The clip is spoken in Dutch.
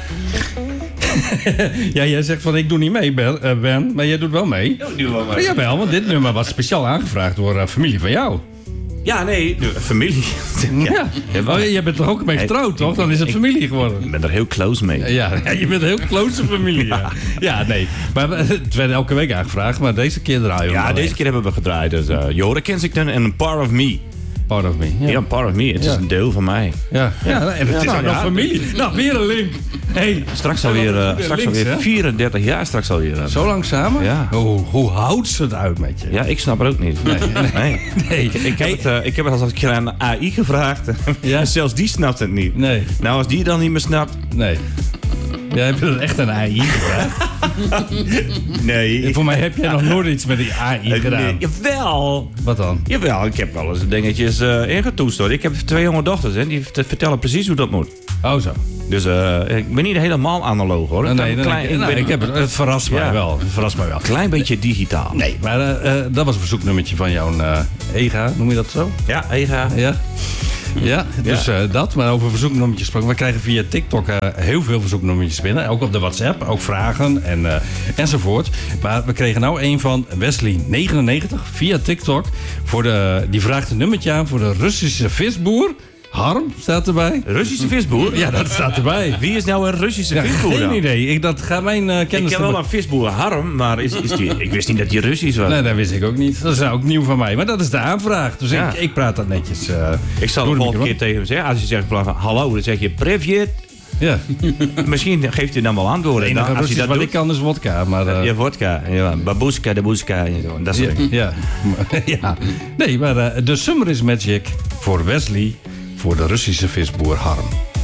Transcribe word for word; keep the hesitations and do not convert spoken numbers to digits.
Ja, jij zegt van ik doe niet mee, Ben, uh, Ben maar jij doet wel mee. Ik doe wel mee. Jawel, want dit nummer was speciaal aangevraagd door uh, familie van jou. Ja, nee, de familie. Ja. Ja. Oh, jij bent toch ook mee getrouwd, toch? Dan is het familie geworden. Ik ben er heel close mee. Ja, ja je bent een heel close familie. Ja. Ja, nee. Maar het werd elke week aangevraagd, maar deze keer draaien we. Ja, deze keer hebben we gedraaid. Dus uh, Jorden Kensington en een Part of Me. Part of me. Ja, ja Part of Me. Het ja. is een deel van mij. Ja, ja en het is nou, ook nog ja. familie. Nou, weer een link. Hey. Straks alweer, uh, straks links, alweer vierendertig jaar. Straks alweer. Uh. Zo lang samen? Ja. Hoe, hoe houdt ze het uit met je? Ja, ik snap het ook niet. Nee. nee. nee. nee. Ik, ik, heb hey. het, uh, ik heb het als ik aan A I gevraagd. Ja. En zelfs die snapt het niet. Nee. Nou, als die dan niet meer snapt. Nee. Jij hebt er echt een A I gevraagd. Nee. Voor mij heb jij nog nooit iets met die A I gedaan. Nee, jawel. Wat dan? Jawel, ik heb wel eens dingetjes uh, ingetoetst hoor. Ik heb twee jonge dochters en die vertellen precies hoe dat moet. Oh zo. Dus uh, ik ben niet helemaal analoog hoor. Nee, nee, klein, nee, ik, nee, ben, ik heb het, het verrast mij ja. wel. Het verrast mij wel. Klein beetje digitaal. Nee, maar uh, uh, dat was een verzoeknummertje van jouw uh, Ega, noem je dat zo? Ja, Ega. Ja. Ja, dus uh, dat. Maar over verzoeknummertjes gesproken. We krijgen via TikTok uh, heel veel verzoeknummertjes binnen. Ook op de WhatsApp, ook vragen en, uh, enzovoort. Maar we kregen nou een van Wesley negenennegentig via TikTok. Voor de, die vraagt een nummertje aan voor de Russische visboer. Harm staat erbij. Russische visboer? Ja, dat staat erbij. Wie is nou een Russische ja, visboer geen dan? idee. Ik, dat gaat mijn uh, kennis... Ik ken wel een visboer, Harm, maar is, is die, ik wist niet dat hij Russisch was. Nee, dat wist ik ook niet. Dat is ook nieuw van mij. Maar dat is de aanvraag. Dus ja. ik, ik praat dat netjes. Uh, ik zal de volgende keer tegen hem zeggen. Als je zegt hallo, dan zeg je Privet. Ja. Misschien geeft hij dan wel antwoorden. Nee, dan, als je dat wat doet. ik kan is wodka. Maar, uh... Ja, wodka. Ja, babushka, de boeska. Dat soort dingen. Ja. ja. Nee, maar uh, de Summer is Magic voor Wesley. Voor de Russische visboer Harm.